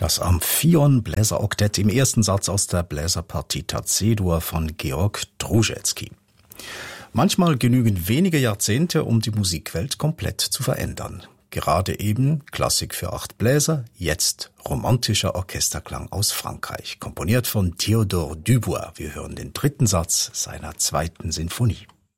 Das Amphion-Bläseroktett im ersten Satz aus der Bläserpartita C-Dur von Georg Drouzetski. Manchmal genügen wenige Jahrzehnte, um die Musikwelt komplett zu verändern. Gerade eben Klassik für 8 Bläser, jetzt romantischer Orchesterklang aus Frankreich, komponiert von Théodore Dubois. Wir hören den 3. Satz seiner 2. Sinfonie.